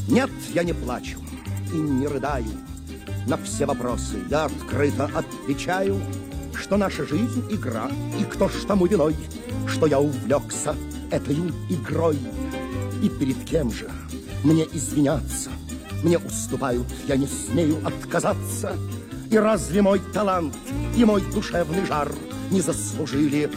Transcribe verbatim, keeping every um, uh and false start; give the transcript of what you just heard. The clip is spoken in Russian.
Нет, я не плачу и не рыдаю. На все вопросы я открыто отвечаю, что наша жизнь — игра, и кто ж тому виной, что я увлекся этой игрой. И перед кем же мне извиняться? Мне уступают, я не смею отказаться. И разве мой талант и мой душевный жар не заслужили